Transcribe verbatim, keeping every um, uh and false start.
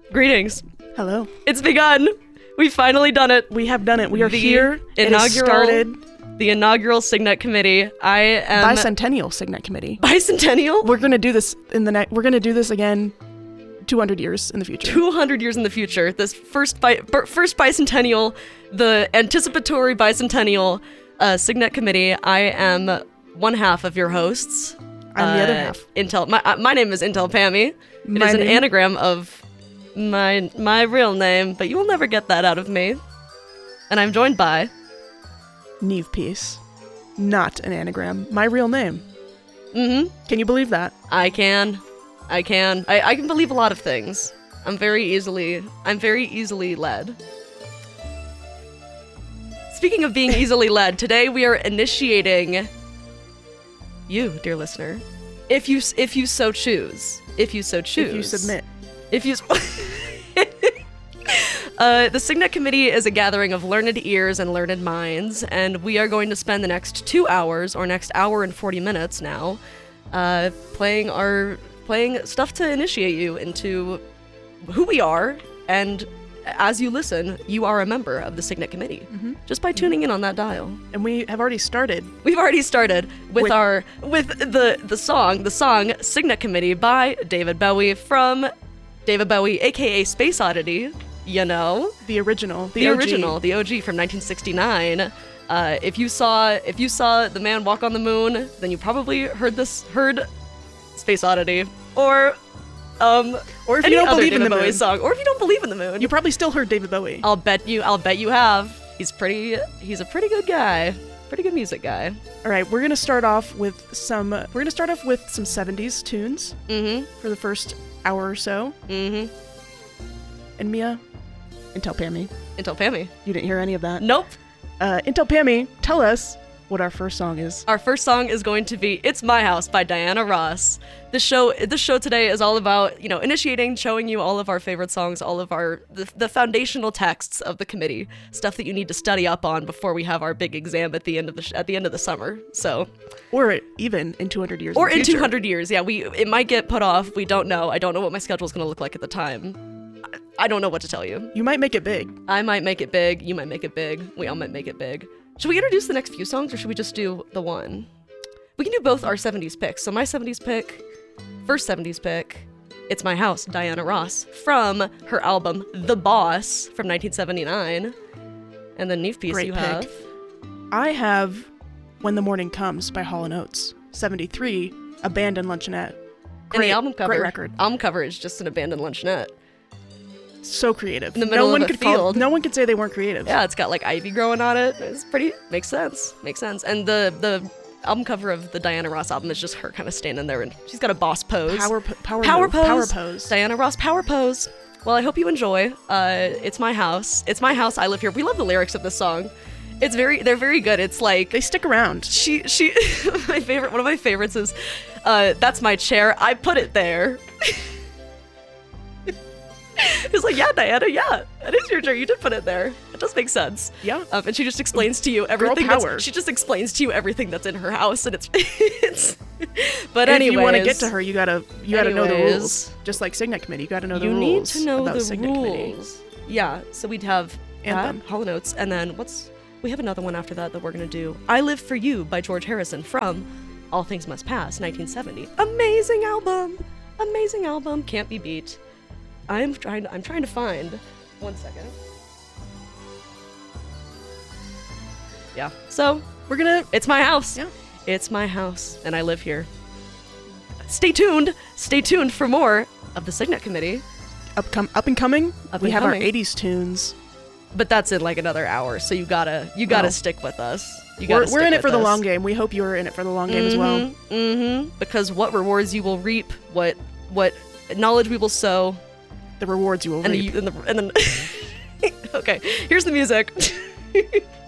Greetings. Hello. It's begun. We've finally done it. We have done it. We are The here. It has inaugural- started. The inaugural Signet Committee. I am Bicentennial Signet Committee. bicentennial. We're gonna do this in the next. We're gonna do this again, two hundred years in the future. two hundred years in the future. This first bi- bir- first bicentennial, the anticipatory bicentennial uh, Signet Committee. I am one half of your hosts. I'm the other Uh, half. Intel. My uh, my name is Intel Pammy. It My is an name- anagram of my my real name, but you will never get that out of me. And I'm joined by. Neve Peace. Not an anagram. My real name. Mm-hmm. Can you believe that? I can. I can. I, I can believe a lot of things. I'm very easily I'm very easily led. Speaking of being easily led, today we are initiating you, dear listener. If you s- if you so choose. If you so choose. If you submit. If you s- Uh, the Signet Committee is a gathering of learned ears and learned minds, and we are going to spend the next two hours, or next hour and forty minutes now, uh, playing our playing stuff to initiate you into who we are, and as you listen, you are a member of the Signet Committee, Mm-hmm. just by tuning in on that dial. And we have already started. We've already started with, With- our with the the song, the song Signet Committee by David Bowie from David Bowie, aka Space Oddity. You know, The original. The, the O G. original, the O G from nineteen sixty-nine. Uh, if you saw if you saw the man walk on the moon, then you probably heard this heard Space Oddity, or um, Or if any you don't other believe in David the Bowie moon. song, or if you don't believe in the moon. You probably still heard David Bowie. I'll bet you. I'll bet you. I'll bet you have. He's pretty. He's a pretty good guy. Pretty good music guy. All right, we're gonna start off with some. We're gonna start off with some seventies tunes Mm-hmm. for the first hour or so. Mm-hmm. And Mia, Intel Pammy, Intel Pammy. you didn't hear any of that. Nope. Uh, Intel Pammy, tell us what our first song is. Our first song is going to be "It's My House" by Diana Ross. This show, this show today is all about, you know, initiating, showing you all of our favorite songs, all of our the, the foundational texts of the committee, stuff that you need to study up on before we have our big exam at the end of the sh- at the end of the summer. So, Or even in two hundred years. or in, the in future. two hundred years, yeah, we it might get put off. We don't know. I don't know what my schedule is going to look like at the time. I, I don't know what to tell you. You might make it big. I might make it big. You might make it big. We all might make it big. Should we introduce the next few songs, or should we just do the one? We can do both our seventies picks. So my seventies pick, first seventies pick, "It's My House," Diana Ross, from her album The Boss from nineteen seventy-nine. And then Neve Piece Great you pick. have. I have "When the Morning Comes" by Hall and Oates. seventy-three, Abandoned Luncheonette. And Great, the album cover. great record. Album cover is just an abandoned luncheonette. So creative. In the middle no of one a could call- field. no one could say they weren't creative. Yeah, it's got like ivy growing on it. It's pretty, makes sense. Makes sense. And the the album cover of the Diana Ross album is just her kind of standing there, and she's got a boss pose. Power, po- power, Power move, pose. Power pose. Diana Ross power pose. Well, I hope you enjoy. Uh, it's my house. It's my house. I live here. We love the lyrics of this song. It's very, they're very good. It's like They stick around. she, she. My favorite, one of my favorites is, uh, "That's my chair. I put it there." It's like, yeah, Diana, yeah, that is your chair. You did put it there. It does make sense. Yeah. Um, and she just explains to you everything. power. That's, she just explains to you everything that's in her house, and it's, it's. But And anyway, if you want to get to her, you gotta you gotta know the Anyways. rules. Just like Signet Committee, you gotta know the you rules. need to know about the Signet Committee. rules. Yeah, so we'd have Anthem. Hall and Oates, and then what's we have another one after that that we're gonna do. "I Live for You" by George Harrison from All Things Must Pass, nineteen seventy. Amazing album, amazing album, can't be beat. I'm trying. To, I'm trying to find. One second. Yeah. So We're gonna. it's my house. Yeah. It's my house, and I live here. Stay tuned. Stay tuned for more of the Signet Committee. Up, com- up and coming, Up we and have coming. our eighties tunes. But that's in like another hour, so you gotta you gotta Well, stick with us. You We're, gotta we're stick in it with for the us. long game. We hope you're in it for the long game as well. Mm-hmm. Because what rewards you will reap, what what knowledge we will sow, The rewards you will and reap. the and the and then. Okay, here's the music.